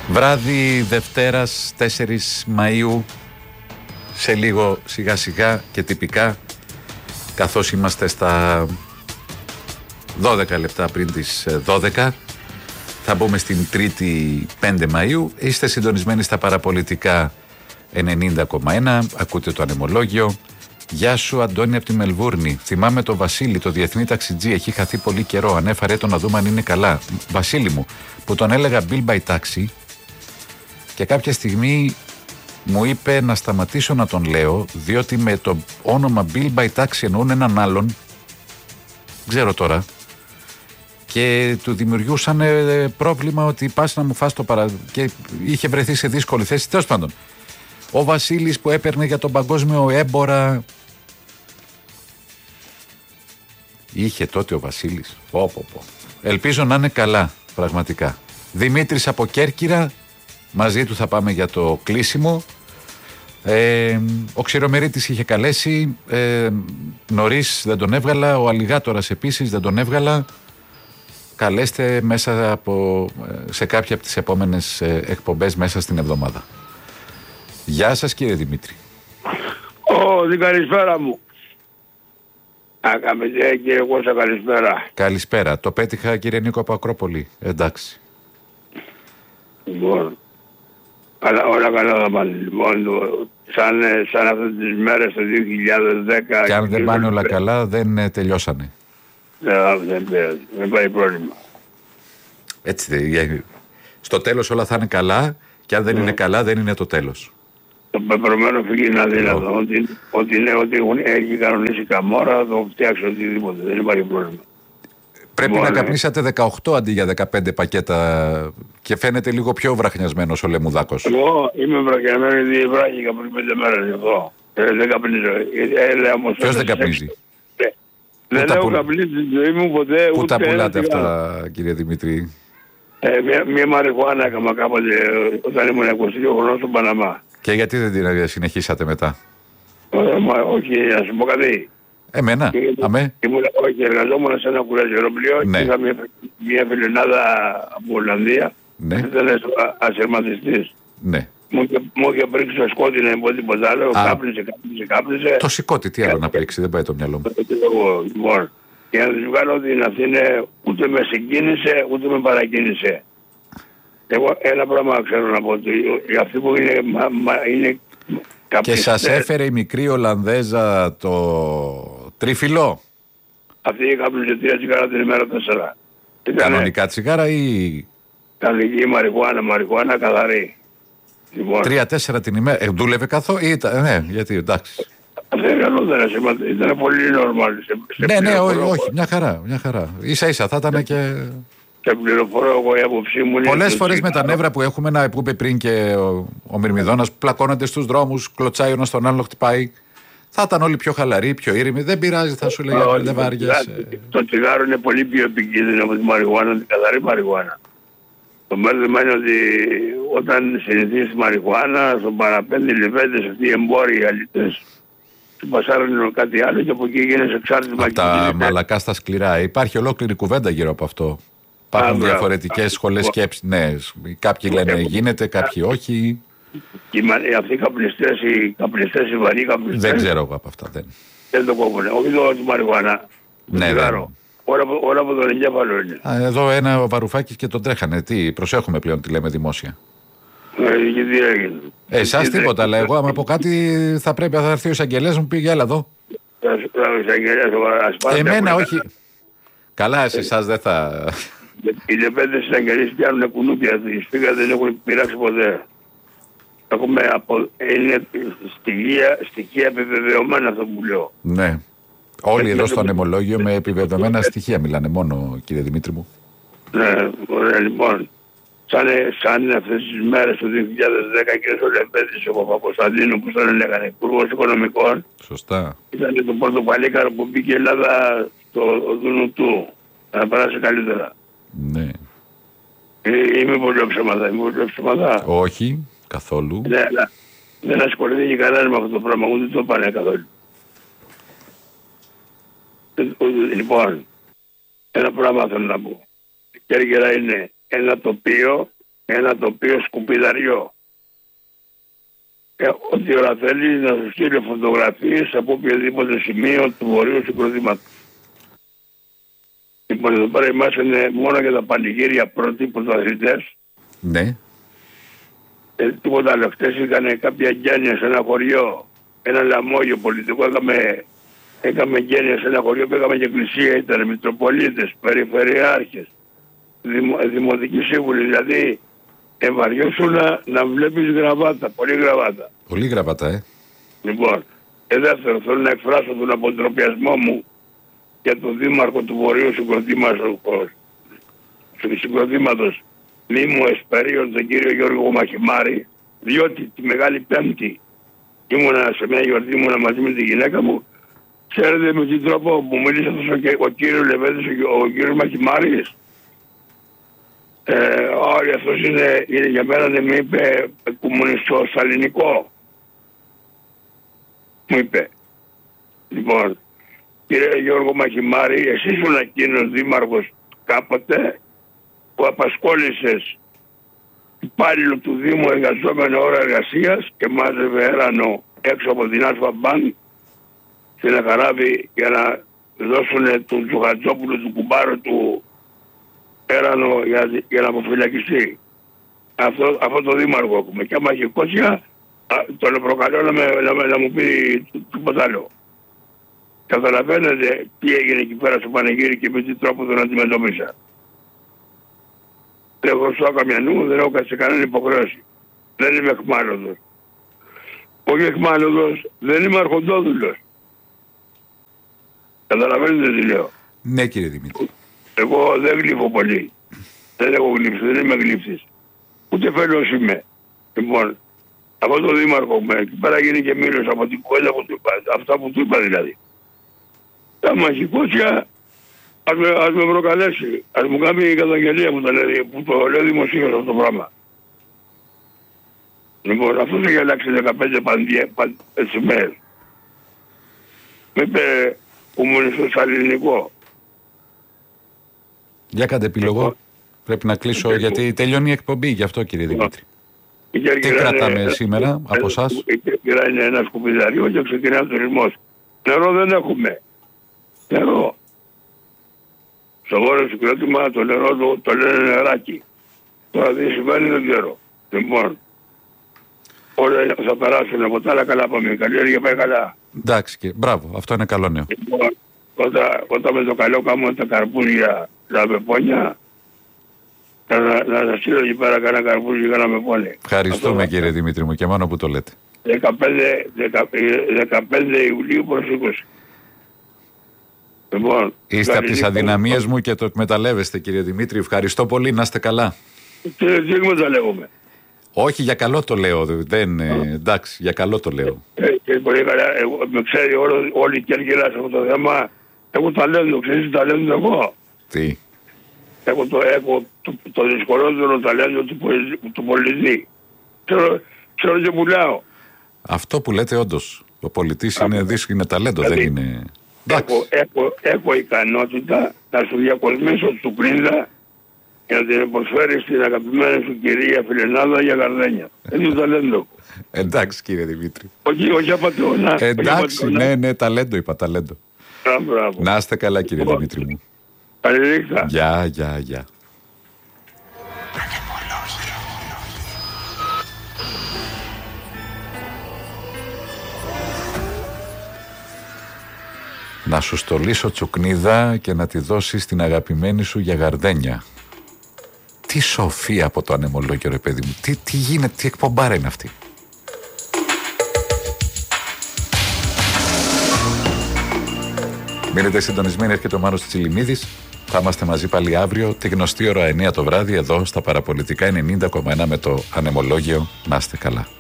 Βράδυ Δευτέρας 4 Μαΐου, σε λίγο σιγά σιγά και τυπικά, καθώς είμαστε στα 12 λεπτά πριν τις 12, θα μπούμε στην Τρίτη 5 Μαΐου. Είστε συντονισμένοι στα παραπολιτικά 90,1, ακούτε το ανεμολόγιο. Γεια σου Αντώνη από τη Μελβούρνη. Θυμάμαι το Βασίλη, το διεθνή ταξιτζή, έχει χαθεί πολύ καιρό. Ανέφερε τον να δούμε αν είναι καλά. Βασίλη μου, που τον έλεγα Bill by Taxi, και κάποια στιγμή μου είπε να σταματήσω να τον λέω, διότι με το όνομα Bill by Taxi εννοούν έναν άλλον, ξέρω τώρα, και του δημιουργούσαν πρόβλημα ότι πας να μου φας το και είχε βρεθεί σε δύσκολη θέση. Τέλος πάντων, ο Βασίλης που έπαιρνε για τον παγκόσμιο έμπορα, είχε τότε ο Βασίλης, ελπίζω να είναι καλά πραγματικά. Δημήτρης από Κέρκυρα, μαζί του θα πάμε για το κλείσιμο. Ο Ξηρομερίτης είχε καλέσει, νωρίς δεν τον έβγαλα, ο Αλιγάτορας επίσης δεν τον έβγαλα. Καλέστε μέσα σε κάποια από τις επόμενες εκπομπές μέσα στην εβδομάδα. Γεια σας κύριε Δημήτρη. Την καλησπέρα μου. Κύριε Κώστα, καλησπέρα. Καλησπέρα. Το πέτυχα κύριε Νίκο από Ακρόπολη. Εντάξει. Λοιπόν, όλα καλά θα πάνε. Λοιπόν, σαν αυτές τις μέρες το 2010... Και αν δεν πάνε όλα καλά δεν τελειώσανε. Δεν πάει πρόβλημα. Έτσι, στο τέλος όλα θα είναι καλά, και αν δεν είναι καλά δεν είναι το τέλος. Το πεπρωμένο φύγει είναι αδύνατο. Ό,τι έχει κανονίσει καμόρα, το φτιάξει οτιδήποτε. Δεν υπάρχει πρόβλημα. Πρέπει να καπνίσατε 18 αντί για 15 πακέτα και φαίνεται λίγο πιο βραχνιασμένος ο Λεμουδάκος. Εγώ είμαι βραχνιασμένο γιατί βράχηκα πριν 5 μέρες εδώ. Δεν καπνίζω. Ποιος δεν καπνίζει? Δεν έχω καπνίσει τη ζωή μου ποτέ. Πού τα πουλάτε αυτά κύριε Δημήτρη? Μια μαριχουάνα έκανα κάποτε όταν ήμουν 22 χρονών στον Παναμά. Και γιατί δεν την συνεχίσατε μετά? Όχι, να σου πω κάτι. Εμένα, αμέ. Όχι, εργαζόμουν σε ένα κουραζιεροπλοίο, ναι. Και είχα μια φιλενάδα από Ολλανδία. Ναι. Ήταν ασυρματιστής. Ναι. Μου είχε πρίξει το σκότι, να πω τίποτα άλλο. Κάπνισε. Το σηκώτη, τι άλλο να πρίξει, δεν πάει το μυαλό μου. Λοιπόν, και να τους βγάλω ότι αυτή είναι, ούτε με συγκίνησε, ούτε με παρακίνησε. Εγώ ένα πράγμα ξέρω να πω, ότι αυτοί που είναι και σας έφερε η μικρή Ολλανδέζα το τρίφυλλο? Αυτή κάπνιζε 3 τσιγάρα την ημέρα 4. Κανονικά τσιγάρα ή? Κανονική μαριχουάνα καθαρή. Λοιπόν. 3-4 την ημέρα. Δούλευε καθόλου ή ήταν? Ναι, γιατί εντάξει. Ήταν πολύ normal. Ναι, όχι, μια χαρά. Ίσα θα ήταν και... Σε πληροφορώ εγώ η άποψή μου. Πολλές φορές με τα νεύρα που έχουμε, που είπε πριν και ο Μυρμηδόνας, πλακώνονται στους δρόμους, κλωτσάει ο ένας τον άλλον, χτυπάει. Θα ήταν όλοι πιο χαλαροί, πιο ήρεμοι. Δεν πειράζει, θα σου λέει, δεν βάριασε. Το τσιγάρο είναι πολύ πιο επικίνδυνο από τη μαριχουάνα, την καθαρή μαριχουάνα. Το μπέρδεμα είναι ότι όταν συνηθίσει μαριχουάνα, στον παραπέντε λιβέντες αυτοί οι εμπόροι, οι αλήτες, του πασάρουν κάτι άλλο και από εκεί γίνεσαι εξάρτημα. Από τα μαλακά στα σκληρά. Υπάρχει ολόκληρη κουβέντα γύρω από αυτό. Υπάρχουν διαφορετικές σχολές σκέψης. Ναι, κάποιοι λένε γίνεται, κάποιοι όχι. Και αυτοί οι καπνιστές, οι βαρύ καπνιστές. Δεν ξέρω εγώ από αυτά. Δεν το κόβουνε. Όχι το τη μαριχουάνα. Ναι, όλα από τον εγκέφαλο είναι. Εδώ ένα Βαρουφάκης και τον τρέχανε. Τι, προσέχουμε πλέον τι λέμε δημόσια. Και τι έγινε. Εσάς τίποτα, αλλά εγώ άμα πω κάτι θα πρέπει να έρθει ο εισαγγελέας μου, πήγε έλα εδώ. Εμένα όχι. Καλά, εσάς δεν θα... Οι λεπέντες εισαγγελίες πιάνουν κουνούπια. Οι σπίγκας δεν έχουν πειράξει ποτέ. Είναι στοιχεία επιβεβαιωμένα αυτό που λέω. Ναι. Όλοι εδώ στο ανεμολόγιο με επιβεβαιωμένα στοιχεία μιλάνε μόνο, κύριε Δημήτρη μου. Ναι, ωραία, λοιπόν. Σαν αυτές τις μέρες του 2010 και ο Λεπέντης, ο Παπακοσταντίνου που τον λέγανε υπουργός οικονομικών. Σωστά. Ήταν το πορτοκαλίκαρο που μπήκε η Ελλάδα στο δούνου του. Να περάσει καλύτερα. Ναι. Είμαι πολύ ψωμαδά. Όχι, καθόλου. Ναι, αλλά δεν ασχολείται κανένας με αυτό το πράγμα, ούτε το πάνε καθόλου. Λοιπόν, ένα πράγμα θέλω να πω. Η Κέρκυρα είναι ένα τοπίο ένα τοπίο σκουπιδαριό. Ό,τι ώρα θέλει να σου στείλει φωτογραφίες από οποιοδήποτε σημείο του βορείου συγκροτήματος. Λοιπόν, εδώ πέρα είμαστε μόνο για τα πανηγύρια πρώτοι πρωταθλητές. Ναι. Τίποτα άλλο. Χτες είχαν κάποια γένεια σε ένα χωριό, ένα λαμόγιο πολιτικό. Έκαμε γένεια σε ένα χωριό, πήγαμε και εκκλησία, ήταν μητροπολίτες, περιφερειάρχες, δημοτικοί σύμβουλοι. Δηλαδή, ευαριώσουν να βλέπεις γραβάτα, πολύ γραβάτα. Πολύ γραβάτα, Λοιπόν, δεύτερο, θέλω να εκφράσω τον αποτροπιασμό μου για τον δήμαρχο του Βορείου συγκροτήματος Δήμου Εσπερίων, τον κύριο Γιώργο Μαχημάρη, διότι τη Μεγάλη Πέμπτη ήμουνα σε μια γιορτή, ήμουνα μαζί με τη γυναίκα μου. Ξέρετε με τι τρόπο που μίλησε ο κύριος Λεβέντης, ο κύριος Μαχημάρης. Όχι, αυτός είναι για μένα, μου είπε κομμουνιστό σαλινικό. Μου είπε. Λοιπόν, κύριε Γιώργο Μαχημάρη, εσύ ήσουν εκείνος δήμαρχος κάποτε που απασχόλησες υπάλληλο του Δήμου εργαζόμενο ώρα εργασίας και μάζευε έρανο έξω από την Άσφα Μπαν στην Αχαράβη για να δώσουν του Τζουχατζόπουλου του κουμπάρου του έρανο για να αποφυλακιστεί. Αυτό το δήμαρχο έχουμε. Και άμα έχει κότσια, τον προκαλώ να μου πει τίποτα άλλο. Καταλαβαίνετε τι έγινε εκεί πέρα στο πανηγύρι και με τι τρόπο τον αντιμετώπισα. Δεν έχω στο καμιανού, δεν έχω σε κανένα υποχρέωση. Δεν είμαι εχμάλωτος. Όχι εχμάλωτος, δεν είμαι αρχοντόδουλος. Καταλαβαίνετε τι λέω. Ναι, κύριε Δημήτρη. Εγώ δεν γλύφω πολύ. Δεν έχω γλύψει, δεν είμαι γλύψης. Ούτε φέλος είμαι. Λοιπόν, αυτό το δήμαρχο μου εκεί πέρα γίνει και μίλος από την κουβέντα που του είπα. Αυτά που του είπα δηλαδή. Τα μαχικότσια ας με προκαλέσει. Ας μου κάνει η καταγγελία που το λέω δημοσίως αυτό το πράγμα. Λοιπόν, αυτός έχει αλλάξει 15 μέρες. Με είπε κομμουνιστός ελληνικό. Για κάντε επιλογό. Πρέπει να κλείσω γιατί τελειώνει η εκπομπή. Γι' αυτό, κύριε Δημήτρη. Τι κρατάμε σήμερα από εσάς? Η Κέρκυρα είναι ένα σκουπιδαριό και ξεκινάει ο τουρισμός. Νερό δεν έχουμε. Νερό. Στο βόρειο συγκρότημα το νερό το λένε νεράκι. Τώρα τι συμβαίνει δεν ξέρω. Λοιπόν, όλα θα περάσουν από τα άλλα καλά πάμε. Η καλλιέργεια πάει καλά. Εντάξει και μπράβο, αυτό είναι καλό νέο. Λοιπόν, όταν με το καλό κάνουμε τα καρπούζια, τα πεπόνια, να σας στείλω εκεί πέρα κανένα καρπούζι για να με πόνε. Ευχαριστούμε κύριε Δημήτρη μου και μόνο που το λέτε. 15 Ιουλίου προς 20. Λοιπόν, είστε από τις αδυναμίες μου και το εκμεταλλεύεστε κύριε Δημήτρη. Ευχαριστώ πολύ, να είστε καλά. Τι εκμεταλλεύομαι? Όχι, για καλό το λέω. Εντάξει, για καλό το λέω. Και πολύ καλά, με ξέρει όλη η Κέρκυρα σε αυτό το θέμα. Έχω ταλέντο, ξέρεις τι ταλέντο εγώ? Τι? Έχω το δυσκολότερο ταλέντο του πολιτή. Ξέρω και πουλάω. Αυτό που λέτε όντως. Ο πολιτής είναι ταλέντο, δηλαδή, δεν είναι... Έχω ικανότητα να σου διακοσμήσω του Πρίνδα για να την προσφέρει στην αγαπημένη σου κυρία Φιλενάδα για γαρδένια. Είναι ταλέντο. Εντάξει κύριε Δημήτρη. Όχι απατεώνα. Εντάξει, ναι, ταλέντο είπα, ταλέντο. Μπράβο. Να είστε καλά κύριε Δημήτρη μου. Καλή νύχτα. Γεια. Να σου στολίσω τσουκνίδα και να τη δώσεις στην αγαπημένη σου για γαρδένια. Τι σοφία από το ανεμολόγιο ρε παιδί μου. Τι γίνεται, τι εκπομπάρα είναι αυτή. Μείνετε συντονισμένοι, έρχεται ο Μάνος Τσιλιμίδης. Θα είμαστε μαζί πάλι αύριο τη γνωστή ώρα 9 το βράδυ εδώ στα Παραπολιτικά 90,1 με το ανεμολόγιο. Να είστε καλά.